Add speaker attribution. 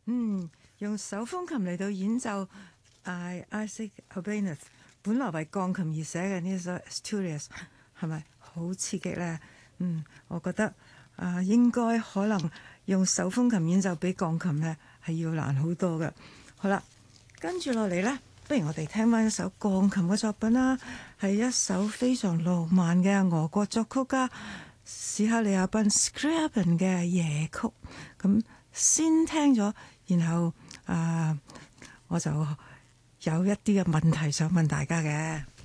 Speaker 1: 用手風琴嚟到演奏Isaac Albéniz 本來為鋼琴而寫嘅呢首 Asturias 係咪好刺激呢？我覺得應該可能用手風琴演奏比鋼琴呢係要難好多嘅。好啦，跟住落嚟呢，不如我哋聽翻一首鋼琴嘅作品啦，係一首非常浪漫嘅俄國作曲家史克里亞賓 Scriabin 嘅夜曲。咁先聽咗，然後我就有一啲嘅問題想問大家嘅。